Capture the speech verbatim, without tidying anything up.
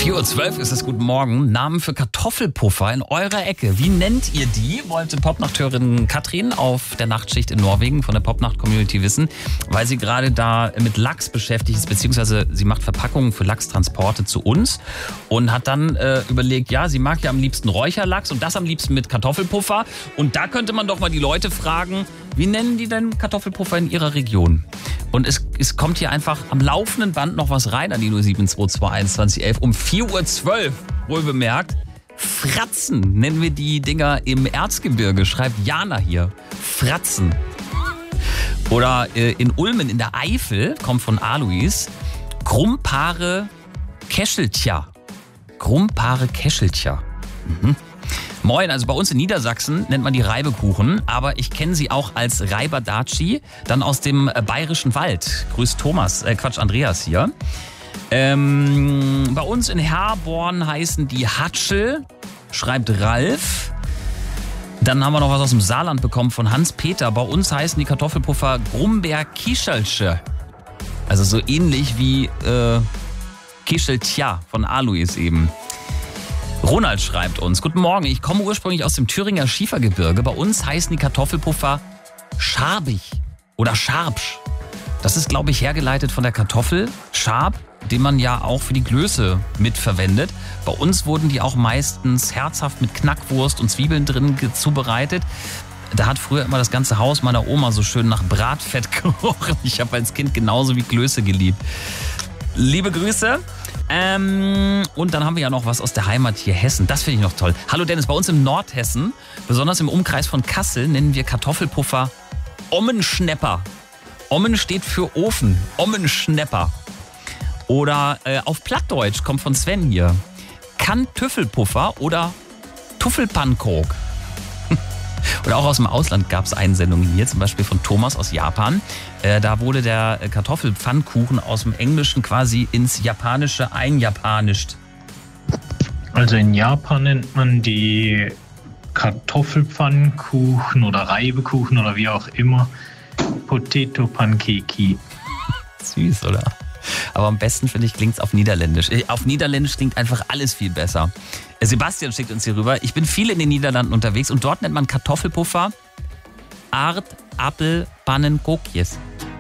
vier Uhr zwölf ist es, guten Morgen. Namen für Kartoffelpuffer in eurer Ecke. Wie nennt ihr die? Wollte Popnachteurin Katrin auf der Nachtschicht in Norwegen von der Popnacht-Community wissen, weil sie gerade da mit Lachs beschäftigt ist, beziehungsweise sie macht Verpackungen für Lachstransporte zu uns und hat dann äh, überlegt, ja, sie mag ja am liebsten Räucherlachs und das am liebsten mit Kartoffelpuffer. Und da könnte man doch mal die Leute fragen, wie nennen die denn Kartoffelpuffer in ihrer Region? Und es, es kommt hier einfach am laufenden Band noch was rein an die null sieben zwei zwei eins zwanzig elf um vier Uhr zwölf, wohl bemerkt. Fratzen nennen wir die Dinger im Erzgebirge, schreibt Jana hier. Fratzen. Oder äh, in Ulmen in der Eifel, kommt von Alois, Krumpare Kescheltja. Krumpare Kescheltja. Mhm. Moin, also bei uns in Niedersachsen nennt man die Reibekuchen, aber ich kenne sie auch als Reiberdatschi, dann aus dem bayerischen Wald. Grüß Thomas, äh Quatsch, Andreas hier. Ähm, bei uns in Herborn heißen die Hatschel, schreibt Ralf. Dann haben wir noch was aus dem Saarland bekommen von Hans-Peter. Bei uns heißen die Kartoffelpuffer Grumberg-Kischelsche. Also so ähnlich wie äh, Kischeltja von Alois eben. Ronald schreibt uns, guten Morgen, ich komme ursprünglich aus dem Thüringer Schiefergebirge. Bei uns heißen die Kartoffelpuffer Scharbig oder Scharbsch. Das ist, glaube ich, hergeleitet von der Kartoffel, Schab, den man ja auch für die Klöße mitverwendet. Bei uns wurden die auch meistens herzhaft mit Knackwurst und Zwiebeln drin zubereitet. Da hat früher immer das ganze Haus meiner Oma so schön nach Bratfett gerochen. Ich habe als Kind genauso wie Klöße geliebt. Liebe Grüße. Ähm, und dann haben wir ja noch was aus der Heimat hier, Hessen. Das finde ich noch toll. Hallo Dennis, bei uns im Nordhessen, besonders im Umkreis von Kassel, nennen wir Kartoffelpuffer Ommenschnepper. Ommen steht für Ofen. Ommenschnepper. Oder äh, auf Plattdeutsch, kommt von Sven hier, Kantüffelpuffer oder Tuffelpankok. Oder auch aus dem Ausland gab es Einsendungen hier, zum Beispiel von Thomas aus Japan. Äh, da wurde der Kartoffelpfannkuchen aus dem Englischen quasi ins Japanische einjapanischt. Also in Japan nennt man die Kartoffelpfannkuchen oder Reibekuchen oder wie auch immer Potato Pankeki. Süß, oder? Aber am besten, finde ich, klingt es auf Niederländisch. Auf Niederländisch klingt einfach alles viel besser. Sebastian schickt uns hier rüber. Ich bin viel in den Niederlanden unterwegs und dort nennt man Kartoffelpuffer Aardappelpannenkoekjes.